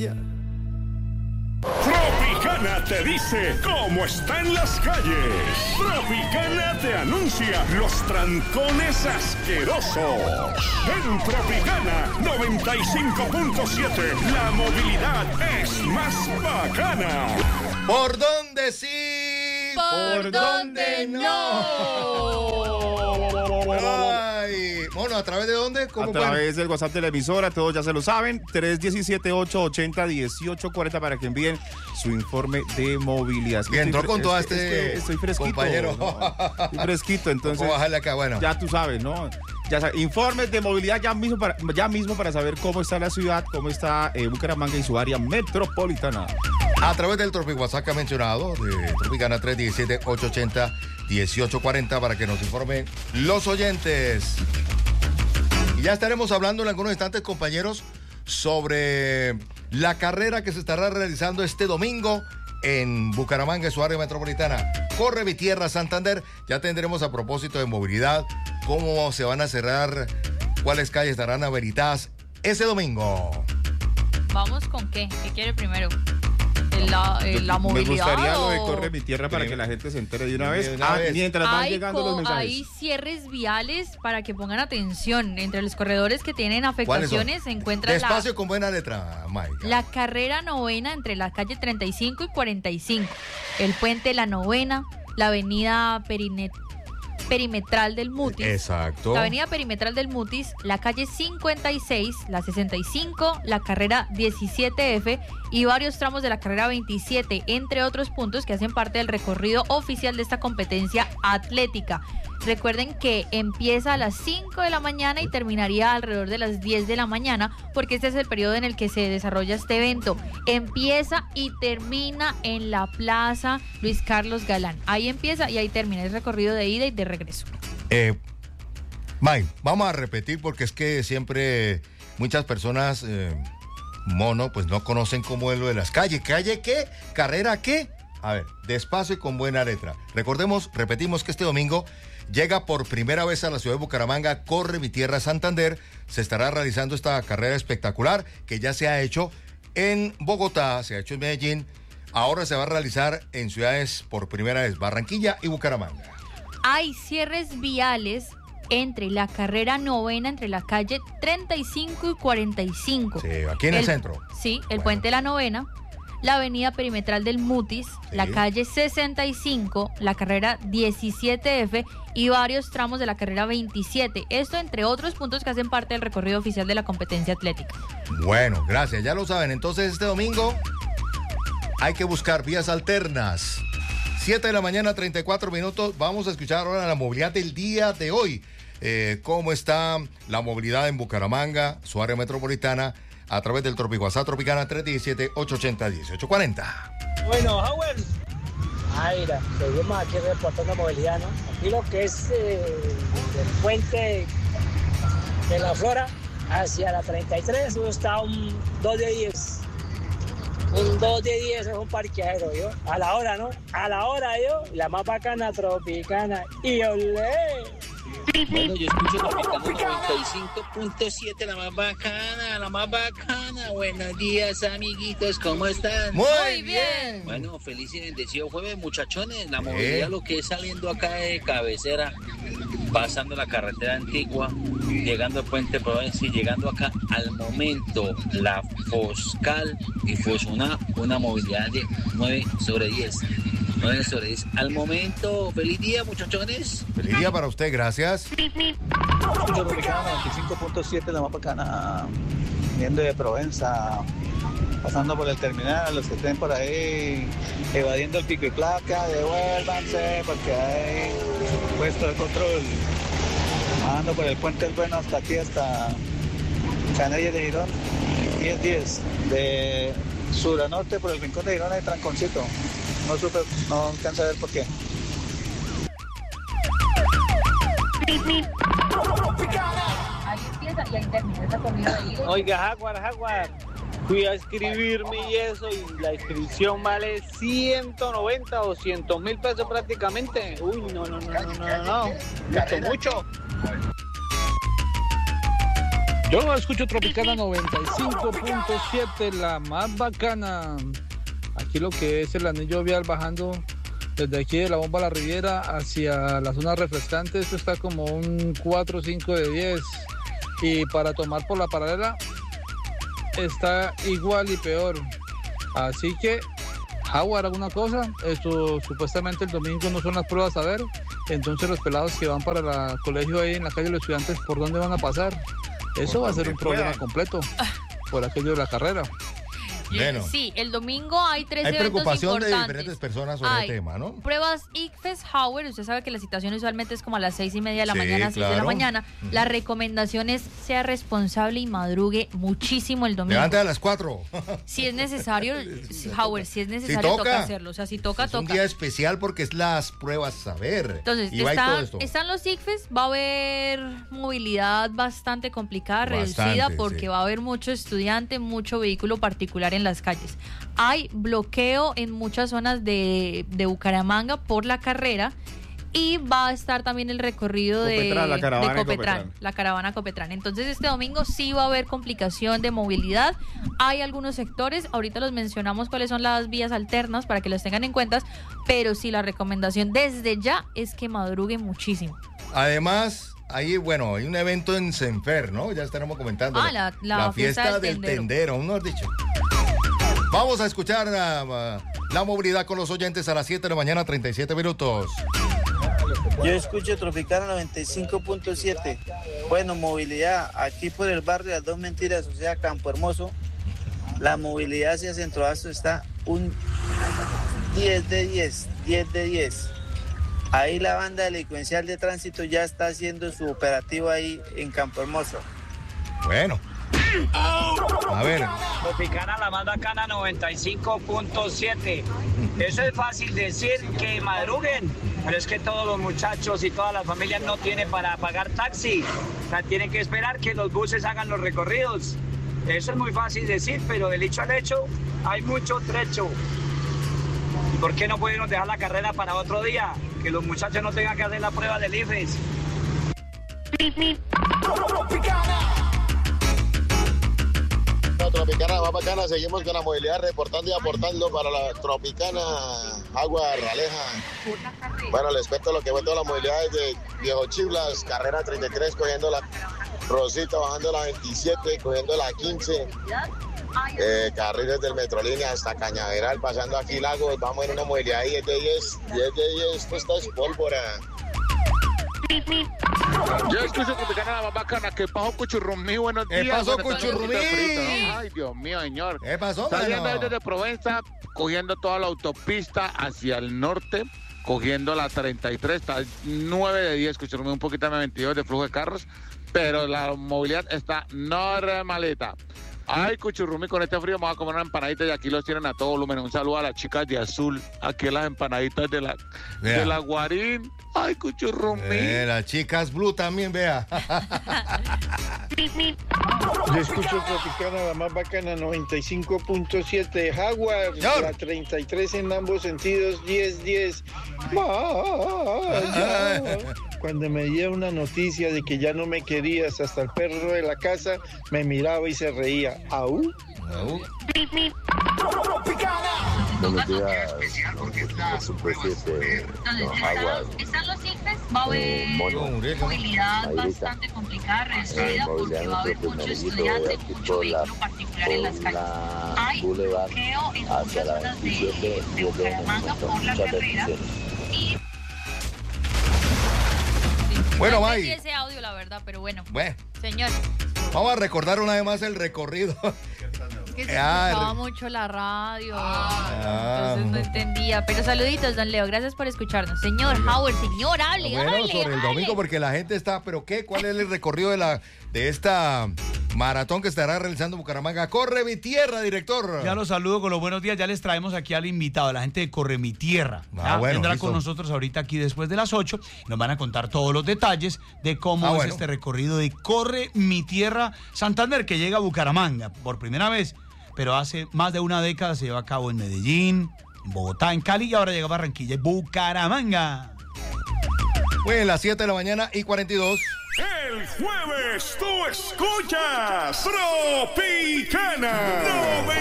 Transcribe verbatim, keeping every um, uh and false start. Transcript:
Tropicana te dice cómo están las calles. Tropicana te anuncia los trancones asquerosos. En Tropicana noventa y cinco punto siete, la movilidad es más bacana. ¿Por dónde sí? ¿Por, ¿Por dónde no? Ay, bueno, ¿a través de dónde? ¿Cómo a través pueden? del WhatsApp de la emisora, todos ya se lo saben, tres uno siete, ocho ocho cero, uno ocho cuatro cero para que envíen su informe de movilidad. Y entró con todo este es que estoy fresquito, compañero. ¿no? Estoy fresquito, entonces bajarle acá, bueno. Ya tú sabes, ¿no? Ya sabes, informes de movilidad ya mismo, para, ya mismo para saber cómo está la ciudad, cómo está eh, Bucaramanga y su área metropolitana. A través del Tropic WhatsApp que ha mencionado, de Tropicana tres uno siete, ocho ocho cero, uno ocho cuatro cero para que nos informen los oyentes. Y ya estaremos hablando en algunos instantes, compañeros, sobre la carrera que se estará realizando este domingo en Bucaramanga y su área metropolitana. Corre mi tierra, Santander. Ya tendremos a propósito de movilidad, cómo se van a cerrar, cuáles calles estarán habilitadas ese domingo. ¿Vamos con qué? ¿Qué quiere primero? La, eh, la movilidad. Me gustaría lo de o... Corre mi tierra para que la gente se entere de una vez. De una ah, vez. mientras van Hay, llegando los mensajes. hay cierres viales para que pongan atención. Entre los corredores que tienen afectaciones se encuentra Despacio la, con buena letra, Mike. la carrera novena entre la calle treinta y cinco y cuarenta y cinco, el puente La Novena, la avenida Perinet perimetral del Mutis. Exacto. La avenida perimetral del Mutis, la calle cincuenta y seis, la sesenta y cinco, la carrera diecisiete F y varios tramos de la carrera veintisiete, entre otros puntos que hacen parte del recorrido oficial de esta competencia atlética. Recuerden que empieza a las cinco de la mañana y terminaría alrededor de las diez de la mañana, porque este es el periodo en el que se desarrolla este evento. Empieza y termina en la Plaza Luis Carlos Galán. Ahí empieza y ahí termina el recorrido de ida y de regreso. Eh, Mike, vamos a repetir porque es que siempre muchas personas, eh, mono, pues no conocen cómo es lo de las calles. ¿Calle qué? ¿Carrera qué? A ver, despacio y con buena letra. Recordemos, repetimos que este domingo llega por primera vez a la ciudad de Bucaramanga, Corre mi tierra, Santander. Se estará realizando esta carrera espectacular que ya se ha hecho en Bogotá, se ha hecho en Medellín. Ahora se va a realizar en ciudades por primera vez, Barranquilla y Bucaramanga. Hay cierres viales entre la carrera novena, entre la calle treinta y cinco y cuarenta y cinco. Sí, aquí en el, el centro. Sí, el bueno. puente La Novena, la avenida perimetral del Mutis, sí. La calle sesenta y cinco, la carrera diecisiete F y varios tramos de la carrera veintisiete. Esto entre otros puntos que hacen parte del recorrido oficial de la competencia atlética. Bueno, gracias, ya lo saben. Entonces este domingo hay que buscar vías alternas. siete de la mañana, treinta y cuatro minutos. Vamos a escuchar ahora la movilidad del día de hoy. Eh, cómo está la movilidad en Bucaramanga, su área metropolitana, a través del Tropic WhatsApp Tropicana tres uno siete, ocho ocho cero, uno ocho cuatro cero. Bueno, Howard. Ah, mira, seguimos aquí reportando movilidad, ¿no? Aquí lo que es eh, el puente de la Flora hacia la treinta y tres, eso está un dos de diez. Un dos de diez es un parqueadero, yo. A la hora, ¿no? A la hora, yo. La más bacana, Tropicana. Y olé. Bueno, yo escucho Tropicana noventa y cinco punto siete, la más bacana, la más bacana. Buenos días, amiguitos, ¿cómo están? Muy, Muy bien. Bueno, feliz y bendecido jueves, muchachones. La movilidad, lo que es saliendo acá de cabecera, pasando la carretera antigua, llegando al Puente Provenza y llegando acá al momento, la Foscal y Fosuna, una movilidad de nueve sobre diez. nueve sobre diez. Al momento, feliz día, muchachones. Feliz día para usted, gracias. Escucho Tropicana noventa y cinco punto siete, la más bacana, viendo de Provenza, pasando por el terminal, los que estén por ahí evadiendo el pico y placa, devuélvanse porque hay puesto de control. Bajando por el Puente del Bueno hasta aquí, hasta Canelles de Girón, diez diez. De sur a norte por el Rincón de Girón hay tranconcito. No supe, no alcanza a ver por qué. Ahí empieza y ahí termina esa comida de ida. Oiga, Jaguar, Jaguar, fui a inscribirme y eso, y la inscripción vale ciento noventa o doscientos mil pesos prácticamente. Uy, no, no, no, no, no, no, mucho, mucho. Yo escucho Tropicana noventa y cinco punto siete, la más bacana. Aquí lo que es el anillo vial bajando desde aquí de la Bomba a la Riviera hacia la zona refrescante, esto está como un cuatro o cinco de diez. Y para tomar por la paralela está igual y peor. Así que, Howard, alguna cosa. Esto supuestamente el domingo no son las pruebas a ver. Entonces los pelados que van para el colegio ahí en la calle de los estudiantes, ¿por dónde van a pasar? Eso va a ser un problema completo por aquello de la carrera. Bueno. Sí, el domingo hay tres Hay eventos preocupación de importantes. diferentes personas sobre Hay el tema, ¿no? Pruebas ICFES Howard, usted sabe que la citación usualmente es como a las seis y media de la Sí, mañana, seis de la claro. mañana. Ujú. La recomendación es sea responsable y madrugue muchísimo el domingo. Levante a las cuatro. Si es necesario, Howard, si es necesario, Si toca. toca. hacerlo. O sea, si toca, Es un toca. día especial porque es las pruebas saber. Entonces, y va y todo están, esto. están los ICFES, va a haber movilidad bastante complicada, Bastante, reducida, porque sí. va a haber mucho estudiante, mucho vehículo particular en las calles. Hay bloqueo en muchas zonas de, de Bucaramanga por la carrera y va a estar también el recorrido de, Copetrán, la caravana de de Copetrán, Copetrán. la caravana Copetrán. Entonces este domingo sí va a haber complicación de movilidad. Hay algunos sectores, ahorita los mencionamos cuáles son las vías alternas para que los tengan en cuenta, pero sí la recomendación desde ya es que madruguen muchísimo. Además, ahí, bueno, hay un evento en Senfer, ¿no? Ya estaremos comentando. Ah, la- la fiesta fiesta del del tendero. tendero, ¿no has dicho? Vamos a escuchar uh, la movilidad con los oyentes a las siete de la mañana, treinta y siete minutos. Yo escucho Tropicana noventa y cinco punto siete. Bueno, movilidad aquí por el barrio Las Dos Mentiras, o sea, Campo Hermoso. La movilidad hacia Centro Abasto está un diez de diez, diez de diez. Ahí la banda delincuencial de tránsito ya está haciendo su operativo ahí en Campo Hermoso. Bueno. A ver. Tropicana, la más bacana, noventa y cinco punto siete. Eso es fácil decir, que madruguen, pero es que todos los muchachos y todas las familias no tienen para pagar taxi. O sea, tienen que esperar que los buses hagan los recorridos. Eso es muy fácil decir, pero del hecho al hecho hay mucho trecho. ¿Y por qué no podemos dejar la carrera para otro día? Que los muchachos no tengan que hacer la prueba del IFES. Tropicana, más bacana, seguimos con la movilidad reportando y aportando para la Tropicana, Agua Raleja. Bueno, les cuento lo que fue toda la movilidad desde Viejo Chiblas, carrera treinta y tres, cogiendo la Rosita, bajando la veintisiete, cogiendo la quince, eh, carriles del Metrolínea hasta Cañaveral, pasando aquí Lagos, vamos en una movilidad diez de diez, diez de diez, esto está es pólvora. Yo escucho Tropicana, la más bacana. ¿Qué pasó, Cuchurrumí? Buenos días. ¿Qué pasó, Buenas tardes, Cuchurrumí? frito. Ay, Dios mío, señor. ¿Qué pasó, Saliendo mano? desde Provenza, cogiendo toda la autopista hacia el norte, cogiendo la treinta y tres, está nueve de diez, Cuchurumí, un poquito de veintidós de flujo de carros, pero la movilidad está normalita. Ay, Cuchurrumí, con este frío vamos a comer una empanadita y aquí los tienen a todo volumen. Un saludo a las chicas de azul, aquí las empanaditas de la, Vea. de la Guarín. Ay, Cuchurrumí. Eh, las chicas blue también, vea. Yo escucho Tropicana, la más bacana, noventa y cinco punto siete. Jaguar, Señor. la treinta y tres en ambos sentidos, diez diez. Vaya. Cuando me dio una noticia de que ya no me querías, hasta el perro de la casa me miraba y se reía. ¿Aú? ¿Aú? Buenos días, Super siete, Agua, Están los ICFES, va a haber Mono, movilidad Ahorita. bastante complicada, Eh, reducida, porque movilidad va a haber nuestro mucho primerito estudiante, aquí mucho por la, vehículo particular en las por calles. la Hay Boulevard bloqueo en hacia muchas la zonas de, veintisiete, de Bucaramanga por la muchas carrera. bendiciones. Y Bueno, no May. entendí ese audio, la verdad, pero bueno. Bueno, Señor, vamos a recordar una vez más el recorrido. es que se Ah, escuchaba re- mucho la radio, Ah. entonces no entendía. Pero saluditos, don Leo, gracias por escucharnos. Señor Howard, señor, hable, Bueno, hable, sobre el hable. domingo, porque la gente está, ¿pero qué? ¿Cuál es el recorrido de la de esta maratón que estará realizando Bucaramanga? Corre mi tierra, director. Ya los saludo con los buenos días, ya les traemos aquí al invitado, la gente de Corre mi Tierra. Ah, ¿ya? bueno, Vendrá listo. con nosotros ahorita aquí después de las ocho, nos van a contar todos los detalles de cómo Ah, es bueno. este recorrido de Corre mi Tierra Santander, que llega a Bucaramanga por primera vez, pero hace más de una década se lleva a cabo en Medellín, en Bogotá, en Cali y ahora llega a Barranquilla y Bucaramanga. Bueno, las siete de la mañana y cuarenta y dos. El jueves tú escuchas Tropicana